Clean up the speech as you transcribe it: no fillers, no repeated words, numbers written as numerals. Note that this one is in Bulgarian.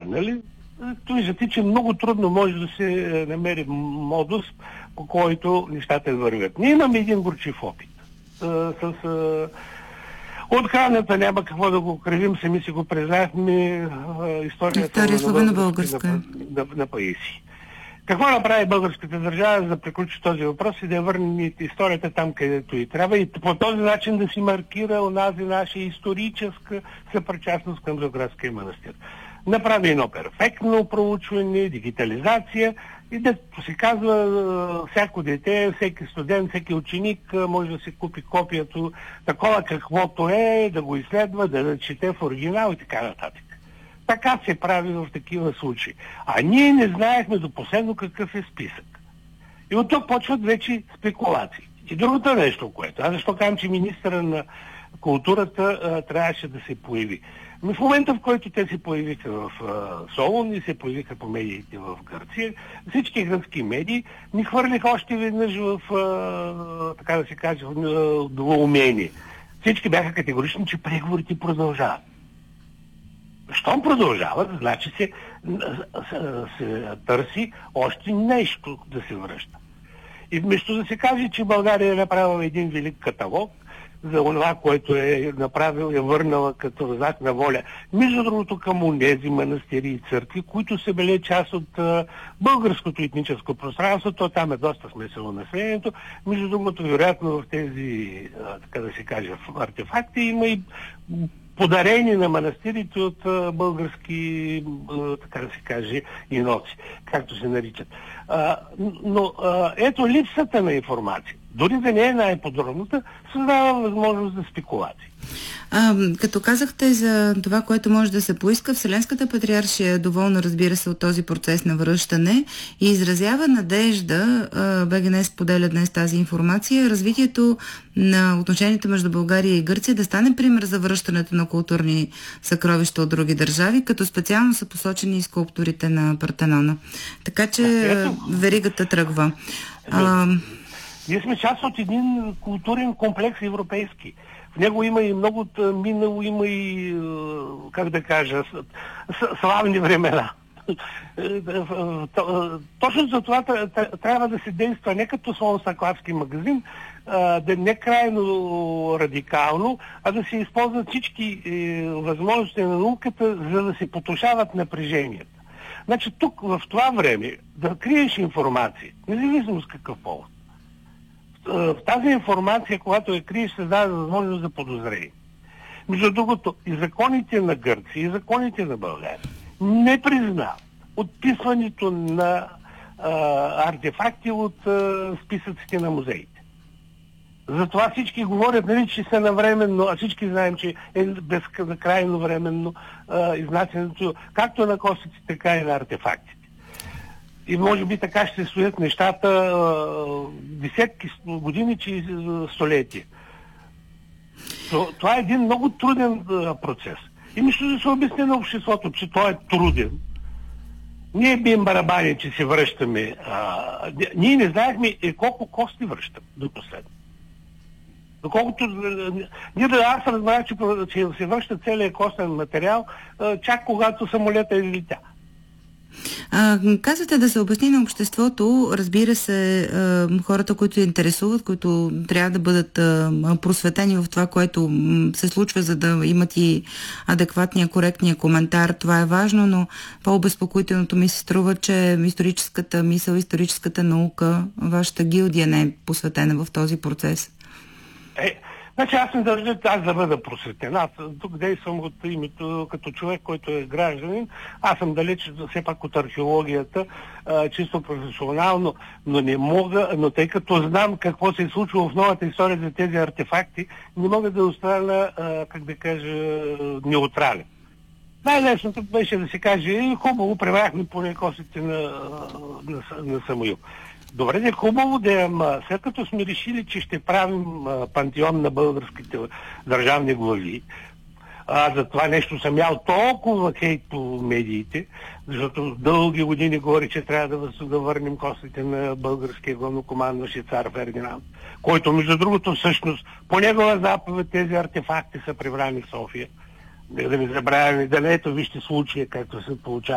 нали? Виждате, че много трудно може да се намери модус, по който нещата вървят. Ние имаме един горчив опит. Отхраната няма какво да го кривим, сами си го признахме. История славено-българска на Паисий. Какво направи българската държава, за да приключи този въпрос и да я върне историята там, където и трябва, и по този начин да си маркира онази наша историческа съпричастност към Зографския манастир. Направи едно перфектно проучване, дигитализация и да се казва, всяко дете, всеки студент, всеки ученик може да си купи копието такова каквото е, да го изследва, да чете в оригинал и така нататък. Така се прави в такива случаи. А ние не знаехме до последно какъв е списък. И от тук почват вече спекулации. И другото нещо, което. Аз защо казвам, че министъра на културата трябваше да се появи. Но в момента, в който те се появиха в Солун и се появиха по медиите в Гърция, всички гръцки медии ни хвърлиха още веднъж в, така да се каже, в двоумение. Всички бяха категорични, че преговорите продължават. Щом продължават, значи се търси още нещо да се връща. И вместо да се каже, че България е направила един велик каталог за това, което е направил, е върнала като знак на воля. Между другото към онези манастири и църкви, които са били част от българското етническо пространство, то там е доста смесено населението. Между другото, вероятно в тези, така да се каже, артефакти има и подарени на манастирите от български, така да се каже, иноци, както се наричат. Но ето липсата на информация, дори да не е най-подробната, създава възможност за спекулации. Като казахте за това, което може да се поиска, Вселенската патриаршия е доволна, разбира се, от този процес на връщане и изразява надежда, БГН споделя днес тази информация, развитието на отношенията между България и Гърция да стане пример за връщането на културни съкровища от други държави, като специално са посочени и скулптурите на Партенона. Така че веригата тръгва. Ние сме част от един културен комплекс европейски. В него има и много минало, има и, как да кажа, славни времена. Точно за това трябва да се действа не като Солун-Стаклавски магазин, да не крайно радикално, а да се използват всички възможности на науката, за да се потушават напреженията. Значи тук, в това време, да криеш информация, независимо с какъв повод, в тази информация, когато я криеш, се дава възможност за подозрение. Между другото, и законите на Гърция, и законите на България не признават отписването на артефакти от списъците на музеите. Затова всички говорят, нали, че са навременно, а всички знаем, че е безкрайно временно изнасянето както на костици, така и на артефактите. И може би така ще стоят нещата десетки години, че столетия. Това е един много труден процес. И мисля да се обясни на обществото, че той е труден. Ние бием барабани, че се връщаме. Ние не знаехме колко кости връщам до последно. Доколкото аз разбрах, че се връща целият костен материал, чак когато самолета излетя. Казвате да се обясни на обществото, разбира се, хората, които се интересуват, които трябва да бъдат просветени в това, което се случва, за да имат и адекватния, коректния коментар. Това е важно, но по-обезпокоителното ми се струва, че историческата мисъл, историческата наука, вашата гилдия не е посветена в този процес. Значи аз не държа да бъда просветен. Аз тук действам от името като човек, който е гражданин. Аз съм далеч все пак от археологията, чисто професионално, но не мога, но тъй като знам какво се е случило в новата история за тези артефакти, не мога да остана, как да кажа, неутрален. Най-лесното беше да се каже, хубаво, преваряхме поне косите на Самуил. Добре, е хубаво да е, след като сме решили, че ще правим пантеон на българските държавни глави, за това нещо съм ял толкова хейт по медиите, защото дълги години говори, че трябва да върнем костите на българския главнокомандващ цар Фердинанд, който, между другото, всъщност, по негова заповед тези артефакти са прибрани в София. Да не забравяме, да не ето вижте случая, както се получава.